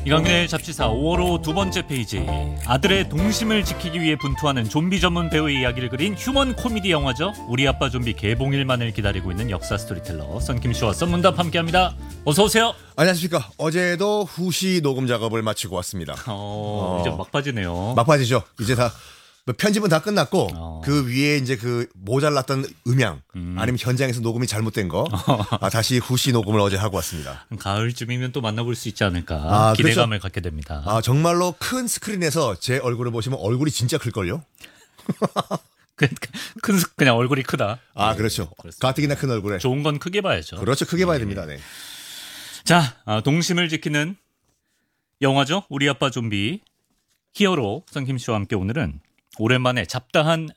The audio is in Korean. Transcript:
이강민의 잡지사 5월호 두 번째 페이지. 아들의 동심을 지키기 위해 분투하는 좀비 전문 배우의 이야기를 그린 휴먼 코미디 영화죠. 우리 아빠 좀비 개봉일만을 기다리고 있는 역사 스토리텔러 썬킴쇼와 썬문답 함께합니다. 어서 오세요. 안녕하십니까. 어제도 후시 녹음 작업을 마치고 왔습니다. 이제 막바지네요. 막바지죠. 이제 다 편집은 다 끝났고 그 위에 이제 그 모자랐던 음향 아니면 현장에서 녹음이 잘못된 거 다시 후시 녹음을 어제 하고 왔습니다. 가을쯤이면 또 만나볼 수 있지 않을까 기대감을 그렇죠. 갖게 됩니다. 정말로 큰 스크린에서 제 얼굴을 보시면 얼굴이 진짜 클걸요? 그냥 얼굴이 크다. 그렇죠. 그렇습니다. 가뜩이나 큰 얼굴에. 좋은 건 크게 봐야죠. 그렇죠. 크게 봐야 됩니다. 네. 자, 동심을 지키는 영화죠. 우리 아빠 좀비 히어로 썬킴씨와 함께 오늘은 오랜만에 잡다한